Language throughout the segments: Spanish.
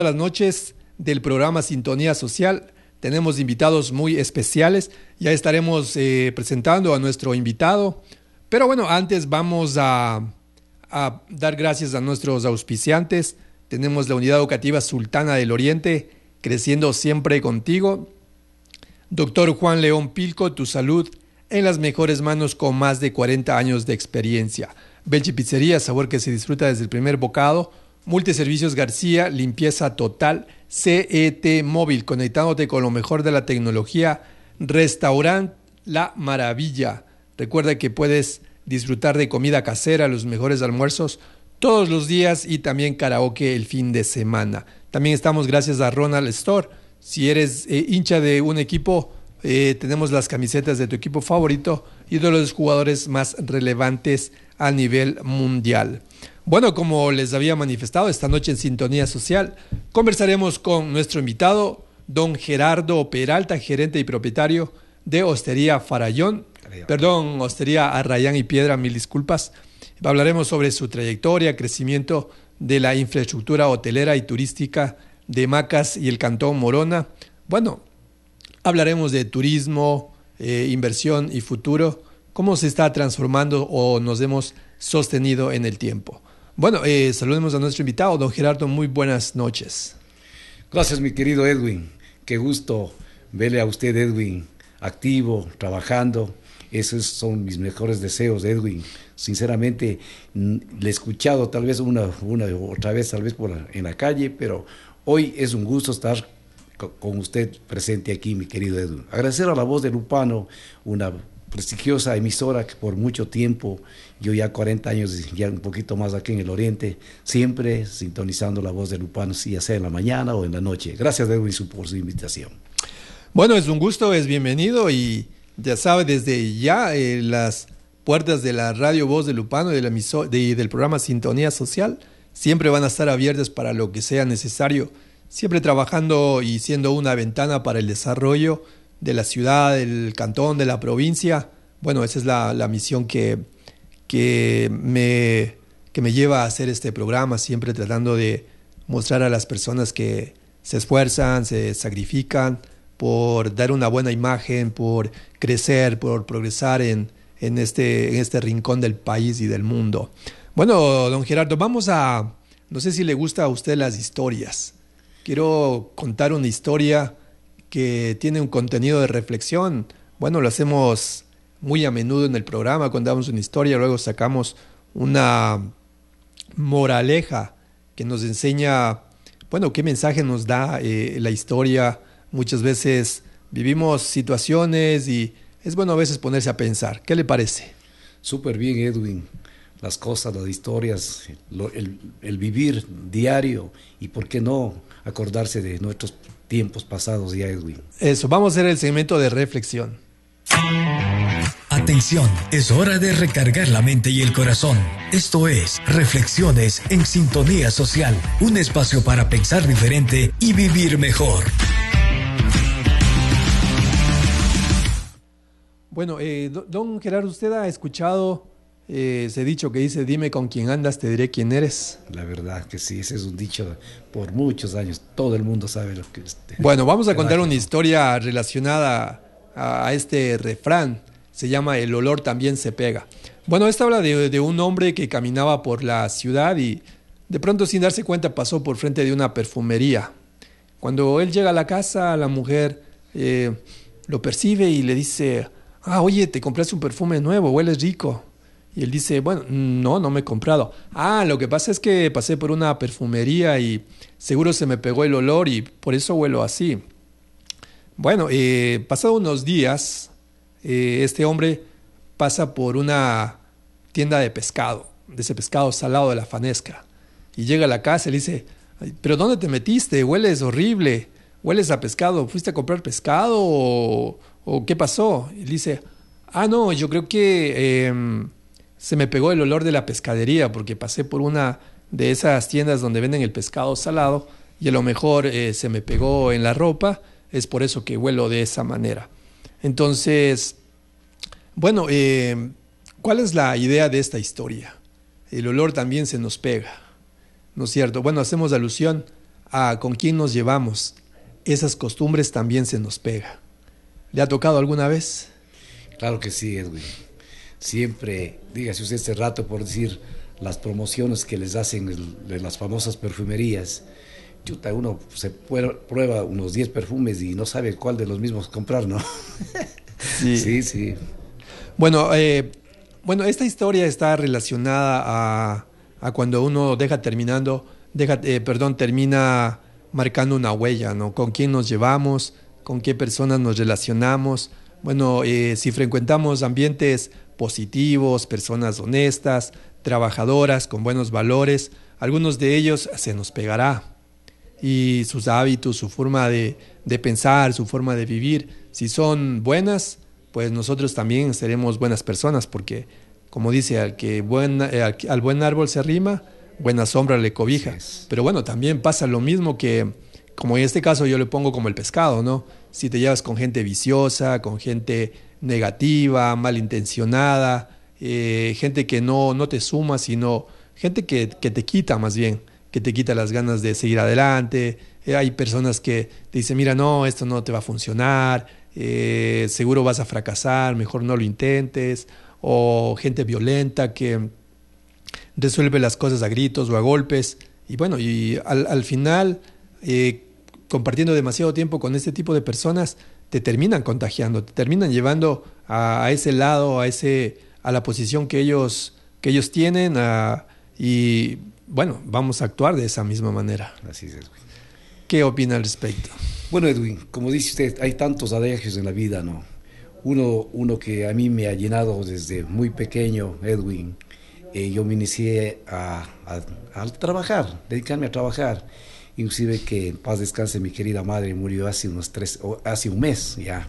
Las noches del programa Sintonía Social. Tenemos invitados muy especiales. Ya estaremos presentando a nuestro invitado. Pero bueno, antes vamos a dar gracias a nuestros auspiciantes. Tenemos la Unidad Educativa Sultana del Oriente, creciendo siempre contigo. Doctor Juan León Pilco, tu salud en las mejores manos con más de 40 años de experiencia. Belchi Pizzería, sabor que se disfruta desde el primer bocado. Multiservicios García, limpieza total. CET Móvil, conectándote con lo mejor de la tecnología. Restaurant La Maravilla. Recuerda que puedes disfrutar de comida casera, los mejores almuerzos todos los días y también karaoke el fin de semana. También estamos gracias a Ronald Store. Si eres hincha de un equipo, tenemos las camisetas de tu equipo favorito y de los jugadores más relevantes a nivel mundial. Bueno, como les había manifestado, esta noche en Sintonía Social conversaremos con nuestro invitado, don Gerardo Peralta, gerente y propietario de Hostería Farallón. Hostería Arrayán y Piedra, mil disculpas. Hablaremos sobre su trayectoria, crecimiento de la infraestructura hotelera y turística de Macas y el Cantón Morona. Bueno, hablaremos de turismo, inversión y futuro, cómo se está transformando o nos hemos sostenido en el tiempo. Bueno, saludemos a nuestro invitado, don Gerardo, muy buenas noches. Gracias, mi querido Edwin. Qué gusto verle a usted, Edwin, activo, trabajando. Esos son mis mejores deseos, Edwin. Sinceramente, le he escuchado tal vez una otra vez, tal vez en la calle, pero hoy es un gusto estar con usted presente aquí, mi querido Edwin. Agradecer a La Voz de Lupano, una prestigiosa emisora que por mucho tiempo, yo ya 40 años, ya un poquito más aquí en el Oriente, siempre sintonizando La Voz de Lupano, ya sea en la mañana o en la noche. Gracias, Edwin, por su invitación. Bueno, es un gusto, es bienvenido y ya sabe, desde ya las puertas de la Radio Voz de Lupano y del programa Sintonía Social siempre van a estar abiertas para lo que sea necesario, siempre trabajando y siendo una ventana para el desarrollo de la ciudad, del cantón, de la provincia. Bueno, esa es la misión que me lleva a hacer este programa, siempre tratando de mostrar a las personas que se esfuerzan, se sacrifican por dar una buena imagen, por crecer, por progresar en este rincón del país y del mundo. Bueno, don Gerardo, no sé si le gusta a usted las historias. Quiero contar una historia que tiene un contenido de reflexión. Bueno, lo hacemos muy a menudo en el programa, contamos una historia, luego sacamos una moraleja que nos enseña, bueno, qué mensaje nos da la historia. Muchas veces vivimos situaciones y es bueno a veces ponerse a pensar. ¿Qué le parece? Súper bien, Edwin. Las cosas, las historias, el vivir diario y, ¿por qué no acordarse de nuestros tiempos pasados ya, Edwin? Eso, vamos a hacer el segmento de reflexión. Atención, es hora de recargar la mente y el corazón. Esto es Reflexiones en Sintonía Social, un espacio para pensar diferente y vivir mejor. Bueno, don Gerardo, ¿usted ha escuchado ese dicho que dice, dime con quién andas, te diré quién eres? La verdad que sí, ese es un dicho por muchos años, todo el mundo sabe lo que es. Bueno, vamos a contar una historia relacionada a este refrán, se llama El olor también se pega. Bueno, esta habla de un hombre que caminaba por la ciudad y de pronto sin darse cuenta pasó por frente de una perfumería. Cuando él llega a la casa, la mujer lo percibe y le dice, oye, te compraste un perfume nuevo, hueles rico. Y él dice, bueno, no me he comprado. Lo que pasa es que pasé por una perfumería y seguro se me pegó el olor y por eso huelo así. Bueno, pasados unos días, este hombre pasa por una tienda de pescado, de ese pescado salado de la Fanesca. Y llega a la casa y le dice, ¿pero dónde te metiste? Hueles horrible, hueles a pescado. ¿Fuiste a comprar pescado o qué pasó? Y le dice, no, yo creo que se me pegó el olor de la pescadería porque pasé por una de esas tiendas donde venden el pescado salado y a lo mejor se me pegó en la ropa, es por eso que huelo de esa manera. Entonces, bueno, ¿cuál es la idea de esta historia? El olor también se nos pega, ¿no es cierto? Bueno, hacemos alusión a con quién nos llevamos, esas costumbres también se nos pega. ¿Le ha tocado alguna vez? Claro que sí, Edwin. Siempre, dígase usted este rato por decir las promociones que les hacen de las famosas perfumerías. Chuta, uno se prueba unos 10 perfumes y no sabe cuál de los mismos comprar, ¿no? Sí. Sí, sí. Bueno, esta historia está relacionada a cuando uno termina marcando una huella, ¿no? Con quién nos llevamos, con qué personas nos relacionamos. Bueno, si frecuentamos ambientes positivos, personas honestas, trabajadoras, con buenos valores, algunos de ellos se nos pegará. Y sus hábitos, su forma de pensar, su forma de vivir, si son buenas, pues nosotros también seremos buenas personas, porque como dice, al buen árbol se arrima, buena sombra le cobija. Yes. Pero bueno, también pasa lo mismo que, como en este caso yo le pongo como el pescado, ¿no? Si te llevas con gente viciosa, con gente negativa, malintencionada, gente que no te suma, sino gente que te quita más bien, que te quita las ganas de seguir adelante. Hay personas que te dicen, mira, no, esto no te va a funcionar, seguro vas a fracasar, mejor no lo intentes. O gente violenta que resuelve las cosas a gritos o a golpes. Y bueno, y al final, compartiendo demasiado tiempo con este tipo de personas, te terminan contagiando, te terminan llevando a ese lado, a la posición que ellos tienen, y bueno, vamos a actuar de esa misma manera. Así es, Edwin. ¿Qué opina al respecto? Bueno, Edwin, como dice usted, hay tantos adagios en la vida, ¿no? Uno que a mí me ha llenado desde muy pequeño, Edwin, yo me inicié a trabajar, dedicarme a trabajar. Inclusive que en paz descanse mi querida madre, murió hace un mes ya.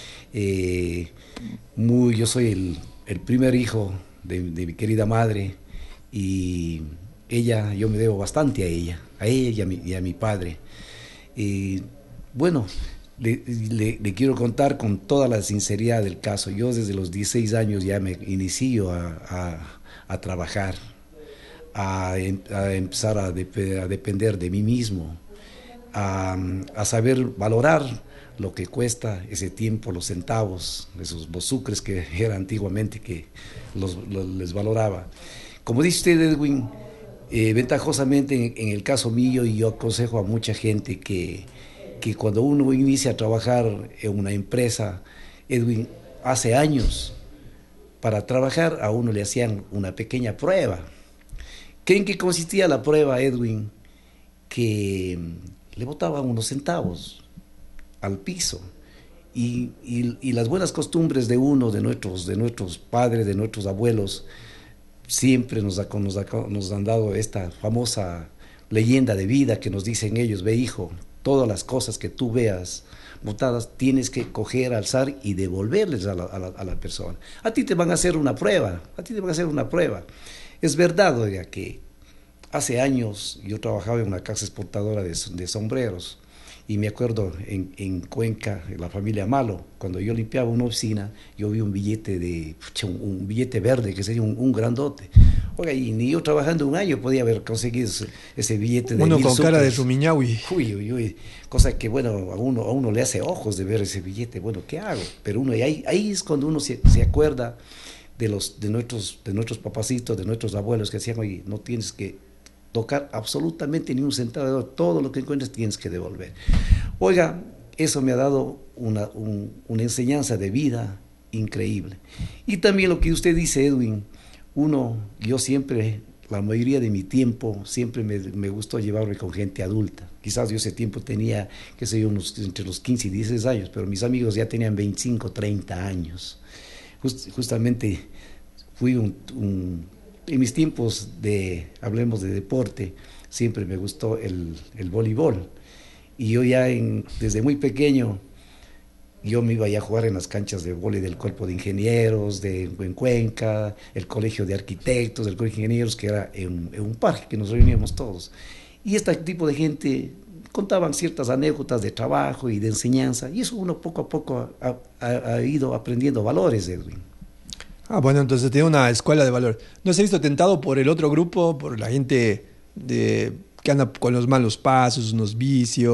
Yo soy el primer hijo de mi querida madre, y yo me debo bastante a ella y a mi padre. Bueno, le quiero contar con toda la sinceridad del caso. Yo desde los 16 años ya me inicio a trabajar, a empezar a depender de mí mismo, a saber valorar lo que cuesta ese tiempo, los centavos, esos sucres que era antiguamente que les valoraba. Como dice usted, Edwin, ventajosamente en el caso mío, y yo aconsejo a mucha gente que cuando uno inicia a trabajar en una empresa, Edwin, hace años, para trabajar a uno le hacían una pequeña prueba. ¿En qué consistía la prueba, Edwin? Que le botaban unos centavos al piso, y las buenas costumbres de nuestros padres, de nuestros abuelos, siempre nos han dado esta famosa leyenda de vida que nos dicen ellos: ve, hijo, todas las cosas que tú veas botadas tienes que coger, alzar y devolverles a la persona. A ti te van a hacer una prueba, Es verdad, oiga, que hace años yo trabajaba en una casa exportadora de sombreros, y me acuerdo en Cuenca, en la familia Malo, cuando yo limpiaba una oficina, yo vi un billete un billete verde, que sería un grandote. Oiga, y ni yo trabajando un año podía haber conseguido ese billete de Uno 1000 con cara de sucres. Rumiñahui. Uy, cosa que, bueno, a uno le hace ojos de ver ese billete. Bueno, ¿qué hago? Pero ahí es cuando uno se acuerda de nuestros papacitos, de nuestros abuelos, que decían: oye, no tienes que tocar absolutamente ni un centavo, todo lo que encuentres tienes que devolver. Oiga, eso me ha dado una enseñanza de vida increíble. Y también lo que usted dice, Edwin, yo siempre, la mayoría de mi tiempo, siempre me gustó llevarme con gente adulta. Quizás yo ese tiempo tenía, qué sé yo, entre los 15 y 16 años, pero mis amigos ya tenían 25, 30 años. Justamente fui en mis tiempos hablemos de deporte, siempre me gustó el voleibol. Y yo desde muy pequeño, yo me iba a jugar en las canchas de vóley del Cuerpo de Ingenieros, en Cuenca, el Colegio de Arquitectos, el Colegio de Ingenieros, que era en un parque que nos reuníamos todos. Y este tipo de gente contaban ciertas anécdotas de trabajo y de enseñanza, y eso uno poco a poco ha ido aprendiendo valores, Edwin. Bueno, entonces tiene una escuela de valor. ¿No se ha visto tentado por el otro grupo, por la gente que anda con los malos pasos, unos vicios.